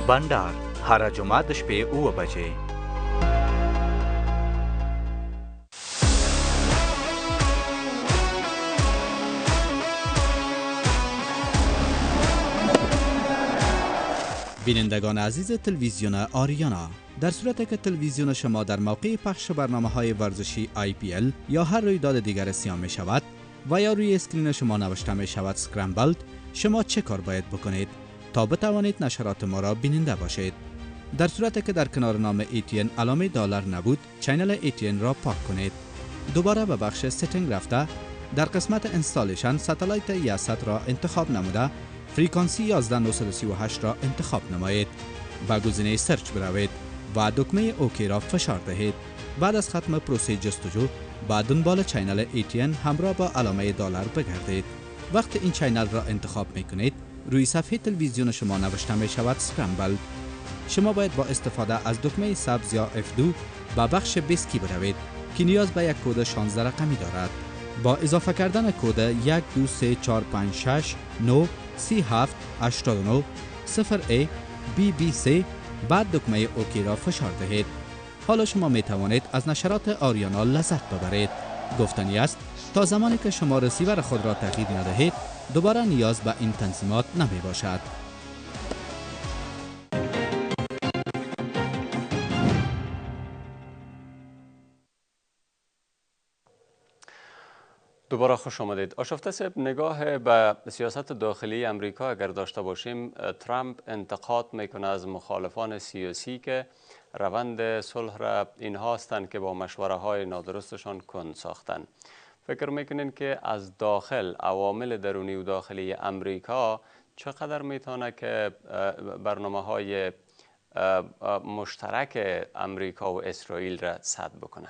بندر هر جمعه د شپې 9 بجې. بینندگان عزیز تلویزیون آریانا، در صورت که تلویزیون شما در موقع پخش برنامه‌های ورزشی IPL یا هر رویداد دیگر سیاه می شود و یا روی اسکرین شما نوشته می شود سکرامبلد، شما چه کار باید بکنید تا بتوانید نشرات ما را بیننده باشید؟ در صورت که در کنار نام ATN علامه دلار نبود، چینل ATN را پاک کنید. دوباره به بخش ستینگ رفته، در قسمت اینستالیشن ساتلایت یاست را انتخاب نموده فریکانسی 11938 را انتخاب نمایید. با گزینه سرچ بروید و دکمه اوکی را فشار دهید. بعد از ختم پروسه جستجو با دنبال چینل ATN همراه با علامه دلار بگردید. وقتی این چینل را انتخاب می کنید، روی صفحه تلویزیون شما نوشته می شود سکرامبل. شما باید با استفاده از دکمه سبز یا F2 با بخش بسکی بروید که نیاز به یک کد 16 رقمی دارد. با اضافه کردن کد 123456937890A BBC بعد دکمه اوکی را فشار دهید. حالا شما می توانید از نشرات آریانا لذت ببرید. گفتنی است تا زمانی که شما رسیور خود را تغییر ندهید، دوباره نیاز به این تنظیمات نمی باشد. دوباره خوش آمدید. آشفته صاحب، نگاه به سیاست داخلی امریکا اگر داشته باشیم، ترامپ انتقاد میکنه از مخالفان سیاسی که روند صلح را اینها هستند که با مشوره های نادرستشان کند ساختن. فکر میکنین که از داخل عوامل درونی و داخلی امریکا چقدر میتونه که برنامه های مشترک امریکا و اسرائیل را سد بکنه؟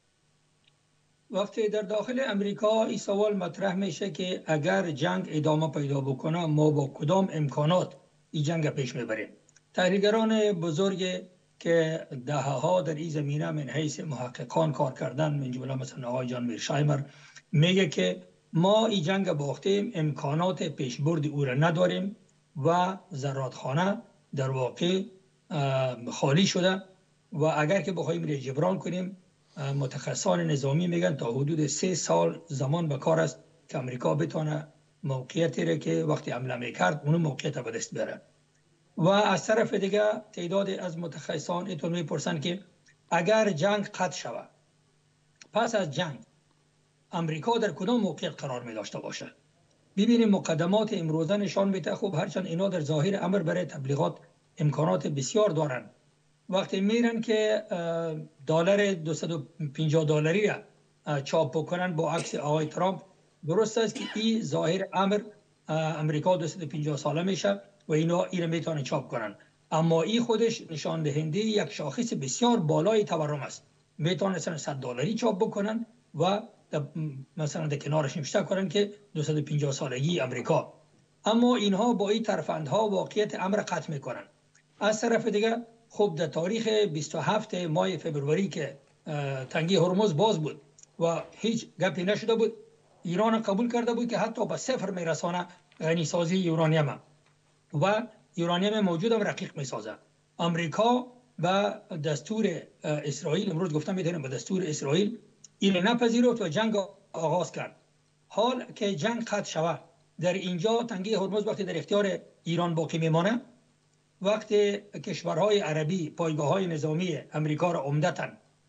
وقتی در داخل امریکا این سوال مطرح میشه که اگر جنگ ادامه پیدا بکنه، ما با کدام امکانات این جنگ پیش میبریم؟ تحلیلگران بزرگ که دهه‌ها در این زمینه من حیث محققان کار کردن، من جمله مثلا آقای جان میرشایمر، میگه که ما این جنگ باختیم، امکانات پیشبرد او را نداریم و زرادخانه در واقع خالی شده و اگر که بخوایم را جبران کنیم، متخصصان نظامی میگن تا حدود 3 سال زمان به کار است که امریکا بتونه موقعیتی را که وقتی حمله میکرد اون موقعیت به دست بیاره. و از طرف دیگه تعداد از متخصصان اینطور میپرسن که اگر جنگ قطع شود، پس از جنگ امریکا در کدام موقعیت قرار می داشته باشه؟ ببینیم مقدمات امروزه نشان میده خوب هرچند اینا در ظاهر امر برای تبلیغات امکانات بسیار دارن، وقتی میرن که دلار 250 دلاری را چاپ بکنن با عکس آقای ترامپ، درست است که این ظاهر امر امریکا 250 ساله میشه و اینا را میتونن چاپ کنن، اما این خودش نشان دهنده یک شاخص بسیار بالای تورم است. میتونن 100 دلاری چاپ بکنن و مثلا در کنارش نوشته کنن که 250 سالگی امریکا، اما اینها با این ترفندها واقعیت امر قطع میکنن. از طرف دیگه خب در تاریخ 27 ماه فبروری که تنگی هرمز باز بود و هیچ گپی نشده بود، ایران قبول کرده بود که حتی به صفر میرسانه غنیسازی یورانیم و یورانیم موجود هم رقیق میسازه. امریکا به دستور اسرائیل، امروز گفتم میتونیم به دستور اسرائیل این نپذیرفت و جنگ آغاز کرد. حال که جنگ قطع شود، در اینجا تنگی هرمز وقتی در اختیار ایران باقی میمانه، وقتی کشورهای عربی پایگاه‌های نظامی امریکا را عمدتاً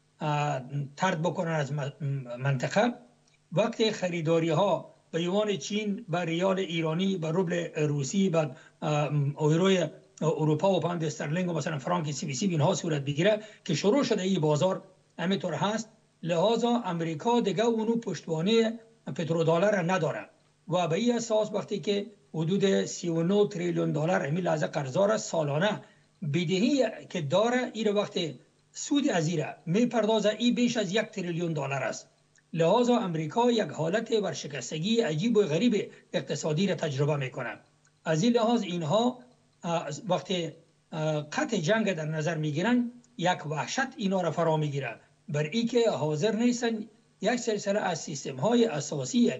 طرد بکنن از منطقه، وقتی خریداری‌ها به یوان چین، به ریال ایرانی، به روبل روسی، به یوروی اروپا و پوند استرلینگ و مثلا فرانک CBC اینها صورت بگیره که شروع شده این بازار همینطور هست، لحاظا امریکا دیگه اونو پشتوانه پترودلار نداره و به این اساس وقتی که حدود 39 تریلیون دلار همین لحظه قرضدار است، سالانه بدهی که داره این وقتی سود از این میپردازه، این بیش از 1 تریلیون دلار است. لحاظا امریکا یک حالت ورشکستگی عجیب و غریب اقتصادی را تجربه میکنه. از این لحاظ اینها وقتی قطع جنگ در نظر میگیرن، یک وحشت اینا را فرا میگیره بر این که حاضر نیستن یک سلسله از سیستم های اساسی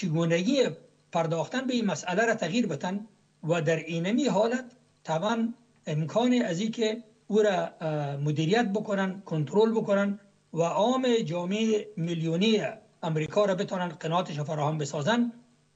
چگونگی پرداختن به این مسئله را تغییر بدن و در اینمی حالت طبعا امکان از این که او را مدیریت بکنن، کنترل بکنن و عام جامعه میلیونی امریکا را بتونن قناعتش فراهم بسازن،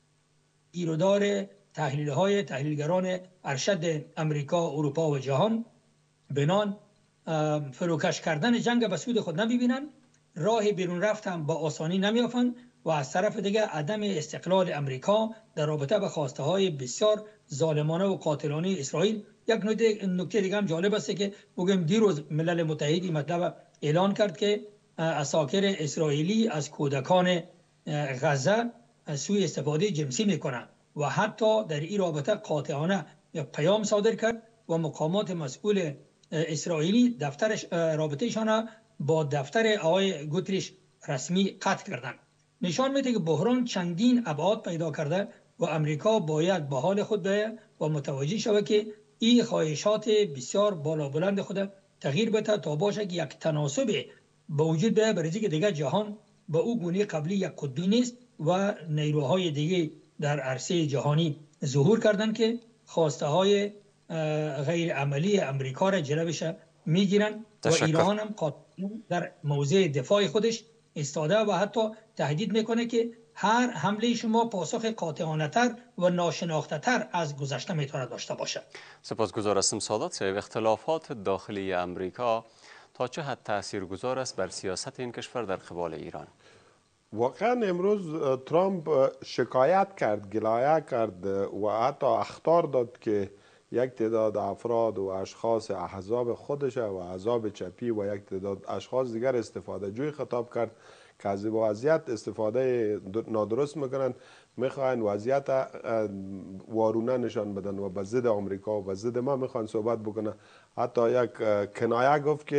گیرودار تحلیلگران ارشد امریکا، اروپا و جهان بنان فروکش کردن جنگ به سود خود نمیبینن، راه بیرون رفت هم با آسانی نمیافن و از طرف دیگه عدم استقلال امریکا در رابطه به خواسته های بسیار ظالمانه و قاتلانه اسرائیل. یک نکته دیگه هم جالب است که بگیم دیروز ملل متحد مطلب اعلان کرد که اساکر اسرائیلی از کودکان غزه سوء استفاده جنسی میکنن و حتی در این رابطه قاطعانه پیام صادر کرد و مقامات مسئول اسرائیلی دفتر رابطهشان با دفتر آقای گوتریش رسمی قطع کردند. نشان میده که بحران چندین ابعاد پیدا کرده و امریکا باید به حال خود بیاید و متوجه شود که این خواهشات بسیار بالا بلند خود تغییر بده تا باشه که یک تناسب به وجود بیاید، برای که دیگه جهان به او گونه قبلی یک قطبی نیست و نیروهای دیگه در عرصه جهانی ظهور کردن که خواسته های غیر عملی امریکا را جلوش میگیرن و ایران هم در موضع دفاع خودش ایستاده و حتی تهدید میکنه که هر حمله شما پاسخ قاطعانه تر و ناشناخته تر از گذشته میتونه داشته باشه. سپاسگزار هستم سادات صاحب. اختلافات داخلی امریکا تا چه حد تاثیرگذار است بر سیاست این کشور در قبال ایران؟ واقعا امروز ترامپ شکایت کرد، گلایه کرد و حتی اخطار داد که یک تعداد افراد و اشخاص احزاب خودش و احزاب چپی و یک تعداد اشخاص دیگر استفاده جوی خطاب کرد که از وضعیت استفاده نادرست میکنن، میخواین وضعیت وارونه نشان بدن و به ضد آمریکا و به ضد ما میخوان صحبت بکنن. حتی یک کنایه گفت که